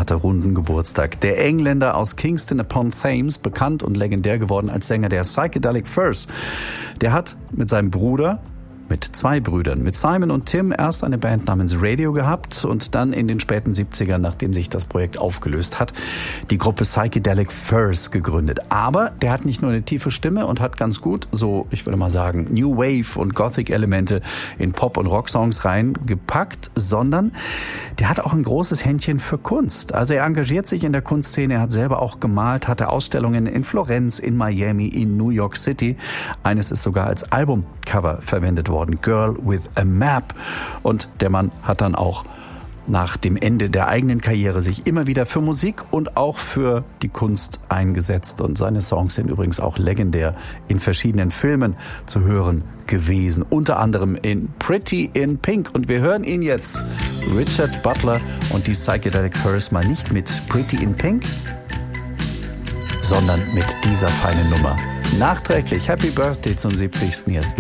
hatte runden Geburtstag. Der Engländer aus Kingston upon Thames, bekannt und legendär geworden als Sänger der Psychedelic Furs, der hat mit seinem Bruder, mit zwei Brüdern, mit Simon und Tim, erst eine Band namens Radio gehabt und dann in den späten 70ern, nachdem sich das Projekt aufgelöst hat, die Gruppe Psychedelic Furs gegründet. Aber der hat nicht nur eine tiefe Stimme und hat ganz gut, so ich würde mal sagen, New Wave und Gothic-Elemente in Pop- und Rocksongs reingepackt, sondern der hat auch ein großes Händchen für Kunst. Also er engagiert sich in der Kunstszene, er hat selber auch gemalt, hatte Ausstellungen in Florenz, in Miami, in New York City. Eines ist sogar als Albumcover verwendet worden. Girl with a Map. Und der Mann hat dann auch nach dem Ende der eigenen Karriere sich immer wieder für Musik und auch für die Kunst eingesetzt. Und seine Songs sind übrigens auch legendär in verschiedenen Filmen zu hören gewesen. Unter anderem in Pretty in Pink. Und wir hören ihn jetzt, Richard Butler und die Psychedelic Furs, mal nicht mit Pretty in Pink, sondern mit dieser feinen Nummer. Nachträglich Happy Birthday zum 70. Hier ist